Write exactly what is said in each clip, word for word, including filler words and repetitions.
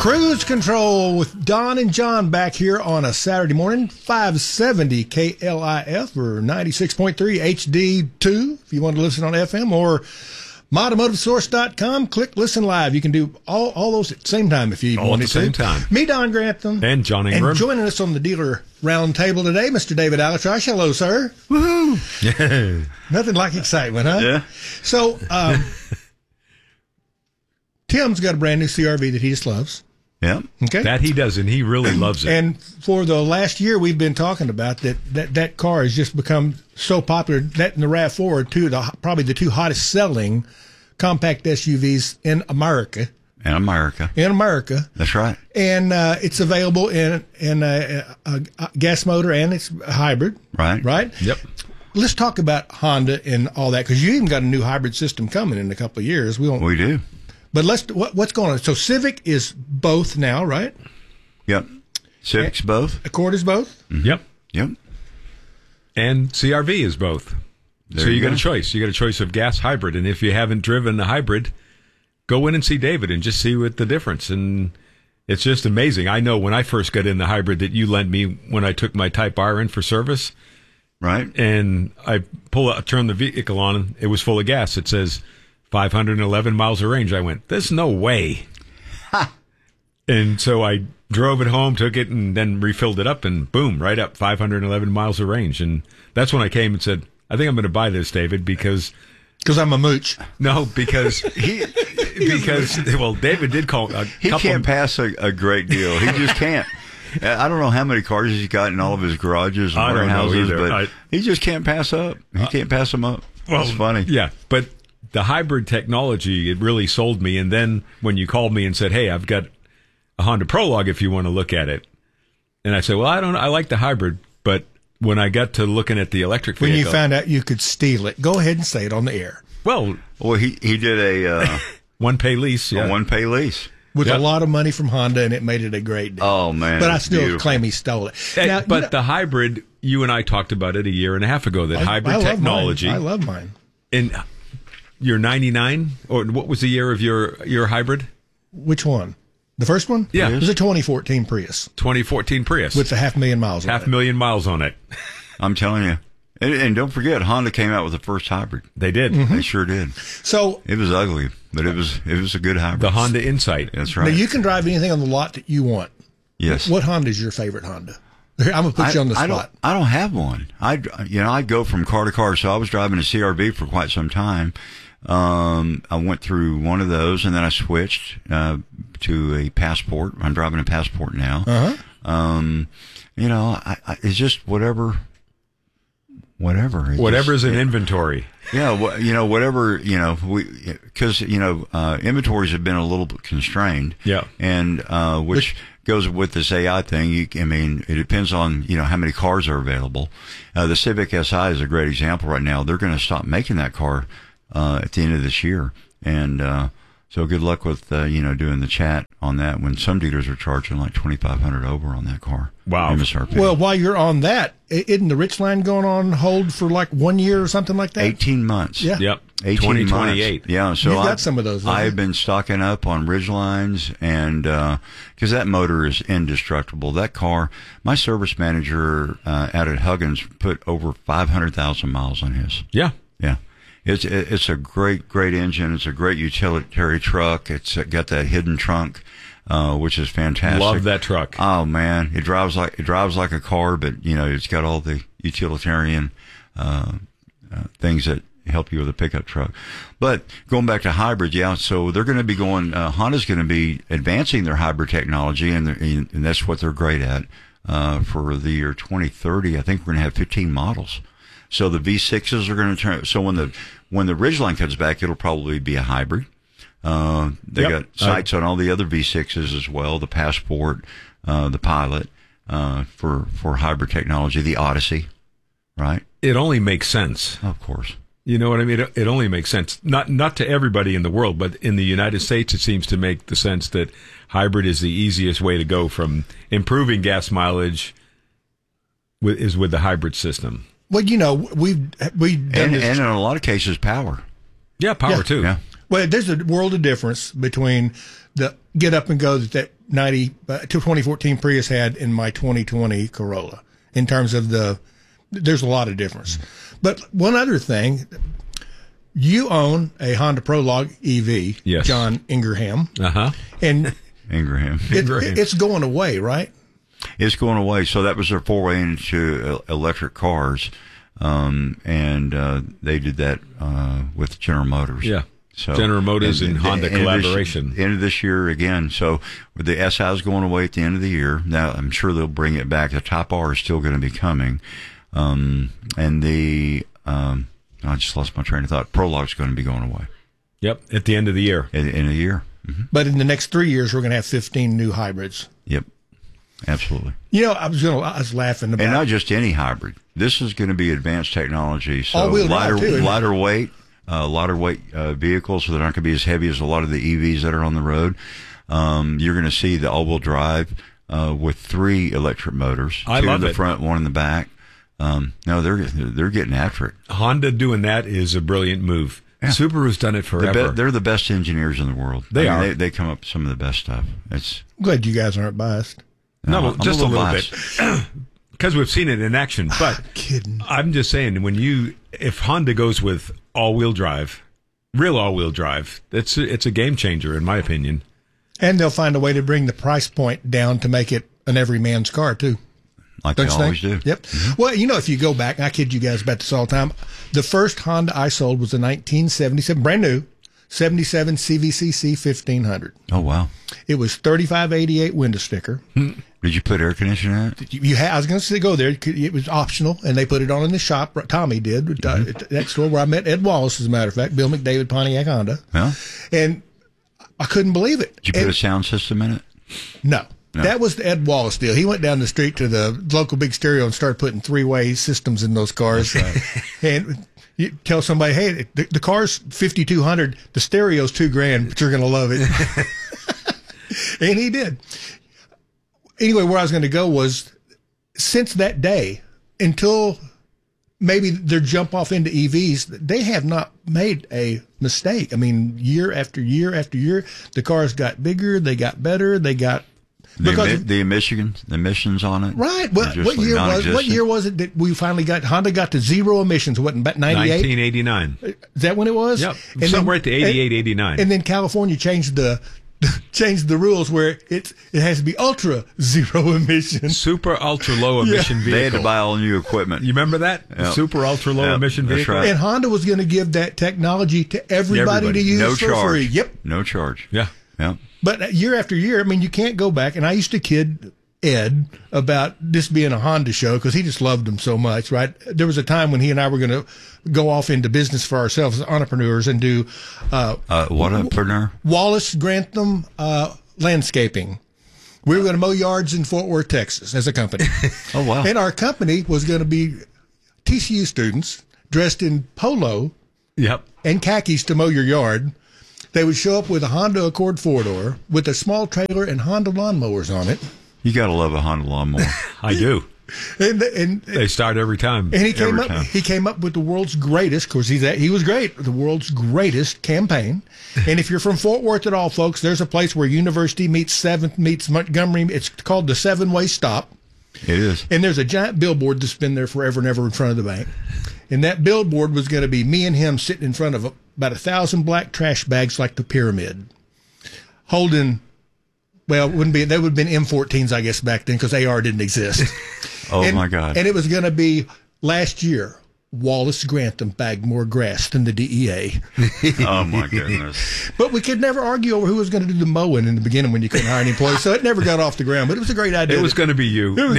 Cruise Control with Don and John back here on a Saturday morning, five seventy K L I F or ninety-six point three H D two if you want to listen on F M, or my automotive source dot com. Click listen live. You can do all, all those at the same time if you all want at the same time. Me, Don Grantham. And John Ingram. And joining us on the dealer round table today, Mister David Alitrash. Hello, sir. Woohoo. Nothing like excitement, huh? Yeah. So, um, Tim's got a brand new C R V that he just loves. Yeah. Okay. That he does, and he really loves it. And for the last year, we've been talking about that that, that car has just become so popular. That and the RAV four are two of the, probably the two hottest selling compact S U Vs in America. In America. In America. That's right. And uh, it's available in in a, a, a gas motor, and it's a hybrid. Right. Right? Yep. Let's talk about Honda and all that, because you even got a new hybrid system coming in a couple of years. We won't. We do. But let's what, what's going on? So Civic is both now, right? Yep. Civic's both. Accord is both. Mm-hmm. Yep. Yep. And C R V is both. There so you, you got go. a choice. You got a choice of gas hybrid, and if you haven't driven a hybrid, go in and see David and just see what the difference. And it's just amazing. I know when I first got in the hybrid that you lent me when I took my Type R in for service, Right. and I pull out, turn the vehicle on, and it was full of gas. It says five hundred eleven miles of range. I went, there's no way. Ha. And so I drove it home, took it, and then refilled it up, and boom, right up five hundred eleven miles of range. And that's when I came and said, I think I'm going to buy this, David, because... Because I'm a mooch. No, because... He because, well, David did call a he couple... can't pass a, a great deal. He just can't. I don't know how many cars he's got in all of his garages and I don't know warehouses, either. but I- he just can't pass up. He can't pass them up. Well, It's funny. Yeah, but the hybrid technology, it really sold me. And then when you called me and said, hey, I've got a Honda Prologue if you want to look at it. And I said, well, I don't I like the hybrid, but when I got to looking at the electric vehicle... When you found out you could steal it, go ahead and say it on the air. Well, Well, he, he did a, uh, one pay lease, yeah. a one-pay lease. With Yep. a lot of money from Honda, and it made it a great deal. Oh, man. But I it's still beautiful. claim he stole it. Eh, Now, you but know, the hybrid, you and I talked about it a year and a half ago, that I- hybrid I love technology. Mine. I love mine. And you're ninety-nine? Or what was the year of your, your hybrid? Which one? The first one? Yeah. It was a twenty fourteen Prius twenty fourteen Prius. with a half million miles on half it. million miles on it. I'm telling you. And, and don't forget, Honda came out with the first hybrid. They did. Mm-hmm. They sure did. So It was ugly, but it was it was a good hybrid. The Honda Insight. That's now right. you can drive anything on the lot that you want. Yes. What Honda is your favorite Honda? I'm going to put I, you on the I spot. don't. I don't have one. I you know I go from car to car. So I was driving a C R V for quite some time. Um, I went through one of those, and then I switched uh, to a Passport. I'm driving a Passport now. Uh-huh. Um, you know, I, I, it's just whatever. Whatever. It Whatever's just, in it- inventory. Yeah, wh- you know, whatever, you know, we because you know, uh, inventories have been a little bit constrained. Yeah. and uh, which goes with this A I thing. You, I mean, it depends on you know how many cars are available. Uh, the Civic S I is a great example right now. They're going to stop making that car uh, at the end of this year, and uh, so good luck with uh, you know doing the chat on that. When some dealers are charging like twenty five hundred over on that car. Wow. M S R P. Well, while you're on that, i- isn't the Richland going on hold for like one year or something like that? eighteen months. Yeah. Yep. eighteen twenty months. twenty-eight. Yeah, so You've got I- some of those, haven't I've you? been stocking up on Ridgelines, and because that motor is indestructible. That car, my service manager uh, out at Huggins put over five hundred thousand miles on his. Yeah. Yeah, it's it's a great great engine. It's a great utilitarian truck. It's got that hidden trunk, uh, which is fantastic. Love that truck. Oh man, it drives like it drives like a car, but you know it's got all the utilitarian uh, uh, things that help you with a pickup truck. But going back to hybrids, yeah. So they're going to be going. Uh, Honda's going to be advancing their hybrid technology, and, they're- and that's what they're great at. Uh, for the year twenty thirty, I think we're going to have fifteen models. So the V sixes are going to turn. So when the when the Ridgeline comes back, it'll probably be a hybrid. Uh, they Yep. got sights on all the other V sixes as well. The Passport, uh, the Pilot, uh, for for hybrid technology. The Odyssey, right? It only makes sense. Of course. You know what I mean? It, it only makes sense. Not not to everybody in the world, but in the United States, it seems to make the sense that hybrid is the easiest way to go from improving gas mileage with, is with the hybrid system. Well, you know, we've we've done And, this. and in a lot of cases, power. Yeah, power Yeah. too. Yeah. Well, there's a world of difference between the get up and go that, that ninety, uh, twenty fourteen Prius had in my twenty twenty Corolla in terms of the, there's a lot of difference. But one other thing, you own a Honda Prologue E V, yes. John Ingraham. Uh-huh. And Ingraham. it, it, it's going away, right? It's going away. So that was their foray into electric cars. Um, and uh, they did that uh, with General Motors. Yeah. So, General Motors and, and Honda end collaboration. Of this, end of this year again. So the S I is going away at the end of the year. Now, I'm sure they'll bring it back. The Type R is still going to be coming. Um, and the, um, I just lost my train of thought. Prologue is going to be going away. Yep, at the end of the year. At the end of the year. Mm-hmm. But in the next three years, we're going to have fifteen new hybrids. Yep, absolutely. You know, I was going to, I was laughing about, and not just any hybrid. This is going to be advanced technology. So all-wheel drive lighter, too, lighter weight, uh, lighter weight uh, vehicles, so they're not going to be as heavy as a lot of the E Vs that are on the road. Um, you're going to see the all-wheel drive uh, with three electric motors, I two love in the it. front, one in the back. Um, no, they're they're getting after it. Honda doing that is a brilliant move. Yeah. Subaru's done it They're, forever. be, they're the best engineers in the world. They I mean, are. They, they come up with some of the best stuff. It's I'm glad you guys aren't biased. no, I'm just a little, biased. bit. Because we've seen it in action. But Kidding. I'm just saying, when you, if Honda goes with all-wheel drive, real all-wheel drive, it's a, it's a game changer, in my opinion. And they'll find a way to bring the price point down to make it an every man's car, too. Like Don't they you always think? do. Yep. Mm-hmm. Well, you know, if you go back, and I kid you guys about this all the time, the first Honda I sold was a nineteen seventy-seven, brand new, seventy-seven C V C C fifteen hundred. Oh, wow. It was thirty-five eighty-eight window sticker. Did you put air conditioning in it? You, you ha- I was going to say go there. It was optional, and they put it on in the shop. Tommy did. Mm-hmm. Uh, at that store where I met Ed Wallace, as a matter of fact, Bill McDavid, Pontiac Honda. Yeah. And I couldn't believe it. Did you put and, a sound system in it? No. No. That was the Ed Wallace deal. He went down the street to the local big stereo and started putting three-way systems in those cars. Right. And you tell somebody, hey, the, the car's fifty-two hundred, the stereo's two grand, but you're going to love it. And he did. Anyway, where I was going to go was, since that day, until maybe their jump off into E Vs, they have not made a mistake. I mean, year after year after year, the cars got bigger, they got better, they got... The, Because emi- the emissions, the emissions on it, Right. What, are just what like year was what non-existent. year was it that we finally got Honda got to zero emissions? What, about ninety-eight? nineteen eighty-nine. Is that when it was? Yep. And Somewhere then- at the eighty-eight, and- eighty-nine. And then California changed the changed the rules where it it has to be ultra zero emissions. Super ultra low emission vehicle. They had to buy all new equipment. You remember that? The Yep. super ultra low Yep, emission that's vehicle? right. And Honda was going to give that technology to everybody, Everybody. to use no for charge. free. Yep. No charge. Yeah. Yeah. But year after year, I mean, you can't go back. And I used to kid Ed about this being a Honda show because he just loved them so much, right? There was a time when he and I were going to go off into business for ourselves as entrepreneurs and do uh, Uh, what up, partner? Wallace Grantham uh, Landscaping. We were going to mow yards in Fort Worth, Texas as a company. Oh, wow. And our company was going to be T C U students dressed in polo Yep. and khakis to mow your yard. They would show up with a Honda Accord four-door with a small trailer and Honda lawnmowers on it. You got to love a Honda lawnmower. I do. And, and, They start every time. and he came every up. time. He came up with the world's greatest. Of course, he's that, he was great. The world's greatest campaign. And if you're from Fort Worth at all, folks, there's a place where University meets Seventh meets Montgomery. It's called the Seven Way Stop. It is. And there's a giant billboard that's been there forever and ever in front of the bank. And that billboard was going to be me and him sitting in front of a, about a thousand black trash bags like the pyramid, holding. Well, it wouldn't be. They would have been M fourteens, I guess, back then because A R didn't exist. Oh, And- my God. And it was going to be last year. Wallace Grantham bagged more grass than the D E A. Oh, my goodness. But we could never argue over who was going to do the mowing in the beginning when you couldn't hire any employees. So it never got off the ground. But it was a great idea. It was going to be you. It was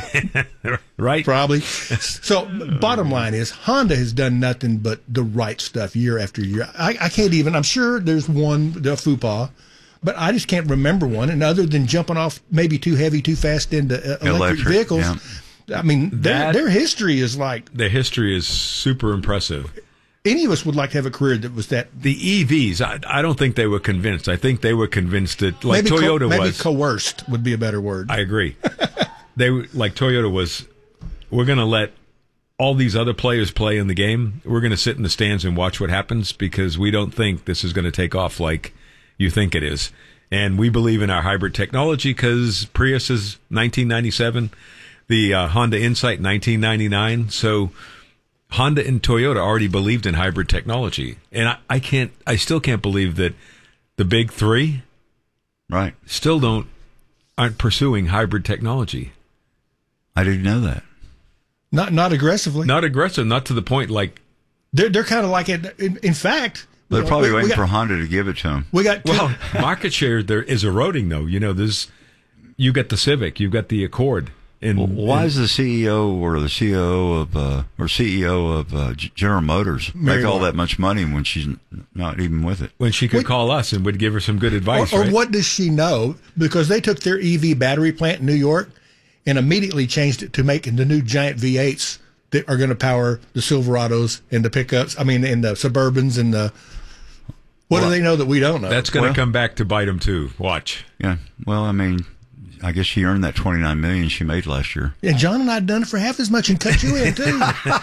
Never- right? Probably. So, bottom line is, Honda has done nothing but the right stuff year after year. I, I can't even, I'm sure there's one, the FUPA, but I just can't remember one. And other than jumping off maybe too heavy, too fast into uh, electric, Electric, vehicles, yeah. I mean, their, That- their history is like, The history is super impressive. any of us would like to have a career that was that. The E Vs, I, I don't think they were convinced. I think they were convinced that, like maybe Toyota co- maybe was. coerced would be a better word. I agree. They were- like Toyota was. We're going to let all these other players play in the game. We're going to sit in the stands and watch what happens because we don't think this is going to take off like you think it is. And we believe in our hybrid technology because Prius is nineteen ninety-seven, the uh, Honda Insight nineteen ninety-nine. So Honda and Toyota already believed in hybrid technology. And I, I can't, I still can't believe that the big three right still don't, aren't pursuing hybrid technology. I didn't know that. Not not aggressively. Not aggressive, not to the point like... They're, they're kind of like it. In, in fact... They're we, probably we, waiting we got, for Honda to give it to them. We got two, well, market share there is eroding though. You know, there's you got the Civic, you've got the Accord. And well, why and, is the C E O or the C O O of uh, or C E O of uh, General Motors Mary make all Lou. that much money when she's not even with it? when she could What- call us and would give her some good advice, or, or right? what does she know? Because they took their E V battery plant in New York and immediately changed it to make the new giant V eights that are going to power the Silverados and the pickups. I mean, and the Suburbans and the. What Well, do they know that we don't know? That's going to Well- come back to bite them too. Watch. Yeah. Well, I mean, I guess she earned that twenty-nine million dollars she made last year. And John and I done it for half as much and cut you in too.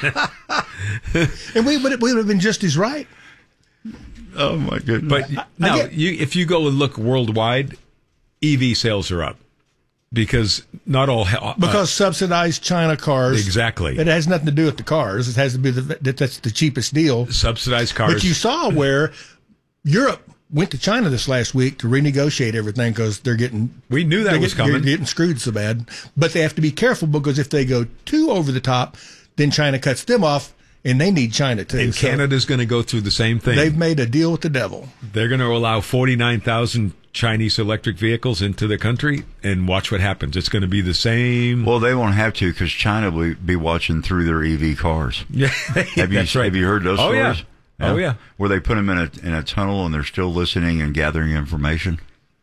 And we would we would have been just as right. Oh my goodness! But now, get- you, if you go and look worldwide, E V sales are up because not all uh, Because subsidized China cars. exactly It has nothing to do with the cars. It has to be the, that that's the cheapest deal. subsidized cars. But you saw where Europe went to China this last week to renegotiate everything because they're getting we knew that they're was getting, coming. they're getting screwed so bad. But they have to be careful because if they go too over the top, then China cuts them off, and they need China too. And So Canada's going to go through the same thing. they've made a deal with the devil. They're going to allow forty-nine thousand Chinese electric vehicles into the country, and watch what happens. It's going to be the same. Well, they won't have to because China will be watching through their E V cars. Yeah, Have you that's right. have you heard those Oh, yeah. stories? Oh, yeah. Where they put them in a in a tunnel and they're still listening and gathering information.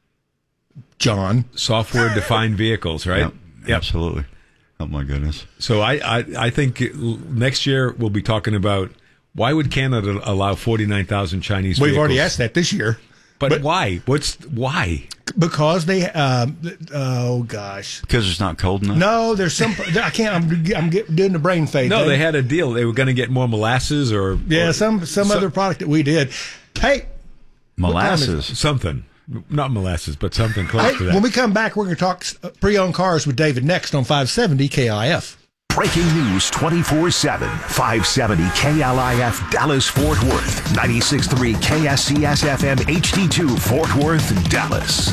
John, Software-defined vehicles, right? Yep, absolutely. Oh my goodness! So I, I, I think next year we'll be talking about why would Canada allow forty-nine thousand Chinese we've vehicles? already asked that this year. But, but- why? What's why? Because they, um, oh gosh, Because it's not cold enough. no, there's some. I can't. I'm, I'm get- doing the brain fade. No, thing. they had a deal. They were going to get more molasses or yeah, or some some so- other product that we did. Hey, Molasses. something, not molasses, but something close hey, to that. when we come back, we're going to talk uh, pre-owned cars with David next on five seventy K I F. Breaking news twenty-four seven. five seventy K L I F Dallas Fort Worth. ninety-six point three K S C S F M H D two Fort Worth, Dallas.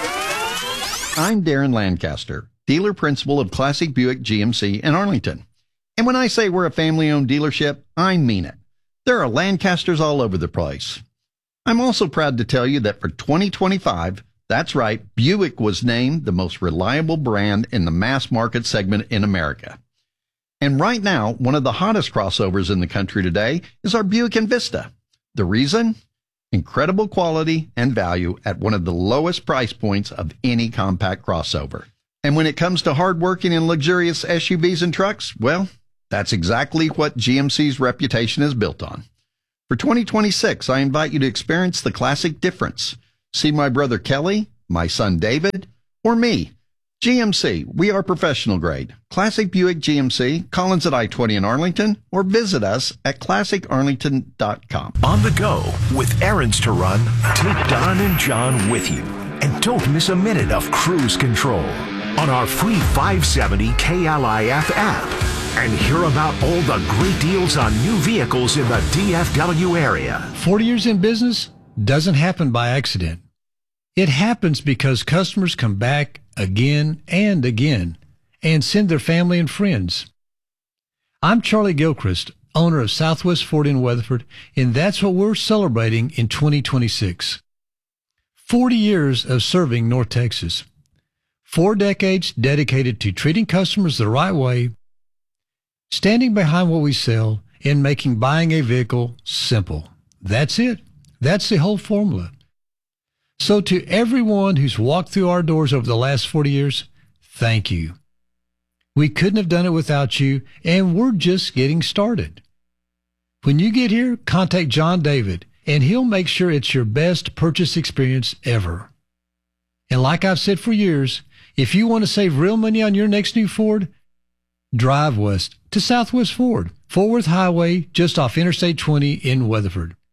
I'm Darren Lancaster, dealer principal of Classic Buick G M C in Arlington. And when I say we're a family-owned dealership, I mean it. There are Lancasters all over the place. I'm also proud to tell you that for twenty twenty-five, that's right, Buick was named the most reliable brand in the mass market segment in America. And right now, one of the hottest crossovers in the country today is our Buick Envista. The reason? Incredible quality and value at one of the lowest price points of any compact crossover. And when it comes to hardworking and luxurious S U Vs and trucks, well, that's exactly what G M C's reputation is built on. For twenty twenty-six, I invite you to experience the classic difference. See my brother Kelly, my son David, or me. G M C, we are professional grade. Classic Buick G M C, Collins at I twenty in Arlington, or visit us at classic arlington dot com. On the go with errands to run. Take Don and John with you. And don't miss a minute of cruise control on our free five seventy K L I F app. And hear about all the great deals on new vehicles in the D F W area. forty years in business doesn't happen by accident. It happens because customers come back again and again and send their family and friends. I'm Charlie Gilchrist, owner of Southwest Ford in Weatherford, and that's what we're celebrating in twenty twenty-six. forty years of serving North Texas. Four decades dedicated to treating customers the right way, standing behind what we sell, and making buying a vehicle simple. That's it. That's the whole formula. So to everyone who's walked through our doors over the last forty years, thank you. We couldn't have done it without you, and we're just getting started. When you get here, contact John David, and he'll make sure it's your best purchase experience ever. And like I've said for years, if you want to save real money on your next new Ford, drive west to Southwest Ford, Fort Worth Highway, just off Interstate twenty in Weatherford.